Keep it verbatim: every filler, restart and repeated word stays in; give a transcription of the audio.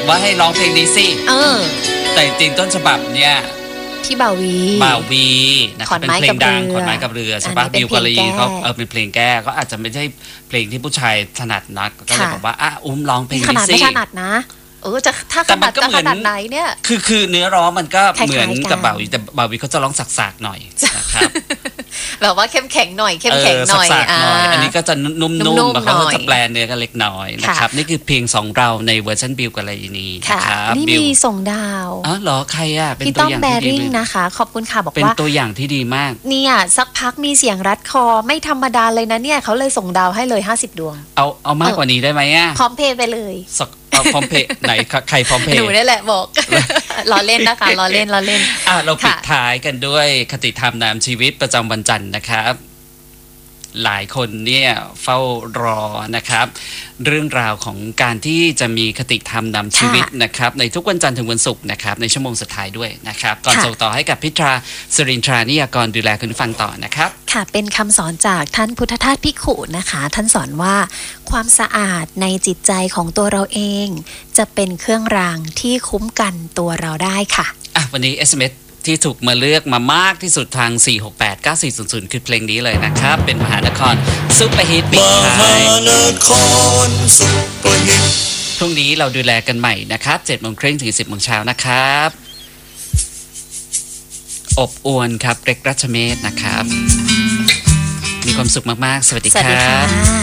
ว่าให้ร้องเพลงนี้สิเออแต่จริงต้นฉบับเนี่ยพี่บ่าววีบ่าววีนะครับเป็นเพลงดังขอนไม้กับเรือใช่ปะบิวกาลีเขาเออเป็นเพลงแก้ก็อาจจะไม่ใช่เพลงที่ผู้ชายถนัดนักก็เลยบอกว่าอ่ะอุ้มร้องเพลงนี้สิขนาดไม่ถนัดนะเออจะถ้าขนาดจะขนาดไหนเนี่ยคือคือเนื้อร้องมันก็เหมือนกับบ่าววีแต่บ่าววีเขาจะร้องสักๆหน่อยนะครับแบบว่าเข้มแข็งหน่อยเข้มแข็งหน่อยอ่าอันนี้ก็จะนุ่มๆแล้วเขาก็จะแปลเนื้อกันเล็กน้อยนะครับนี่คือเพลงสองเราในเวอร์ชันบิวกาลีนีนะครับนี่มีส่งดาวอ๋อเหรอใครอ่ะเป็นตัวอย่างที่ดีนะคะขอบคุณค่ะบอกว่าเป็นตัวอย่างที่ดีมากเนี่ยสักพักมีเสียงรัดคอไม่ธรรมดาเลยนะเนี่ยเขาเลยส่งดาวให้เลยห้าสิบดวงเอาเอามากกว่านี้ได้ไหมอ่ะพร้อมเพย์ไปเลยเอาพร้อมเพย์ไหนใครพร้อมเพย์หนูได้แหละบอกล้อเล่นนะคะล้อเล่นล้อเล่นอ่ะเราปิดท้ายกันด้วยคติธรรมนำชีวิตประจำวันจันทร์นะครับหลายคนเนี่ยเฝ้ารอนะครับเรื่องราวของการที่จะมีคติธรรมนำชีวิตนะครับในทุกวันจันทร์ถึงวันศุกร์นะครับในชั่วโมงสุดท้ายด้วยนะครับก่อนส่งต่อให้กับพิตราสิรินทรานิยากรดูแลคุณฟังต่อนะครับค่ะเป็นคำสอนจากท่านพุทธทาสภิกขุนะคะท่านสอนว่าความสะอาดในจิตใจของตัวเราเองจะเป็นเครื่องรางที่คุ้มกันตัวเราได้ค่ะอ่ะวันนี้ เอส เอ็ม เอสที่ถูกมาเลือกมามากที่สุดทาง สี่ หก แปด เก้า สี่ ศูนย์ ศูนย์ คือเพลงนี้เลยนะครับเป็นมหานครซุปเปอร์ฮิตปิดท้ายมหานครซุปเปอร์ฮิตพรุ่งนี้เราดูแลกันใหม่นะครับ เจ็ดโมงครึ่งถึง สิบโมงเช้านะครับอบอวลครับเกรกรัชเมธนะครับมีความสุขมากๆสวัสดีครับ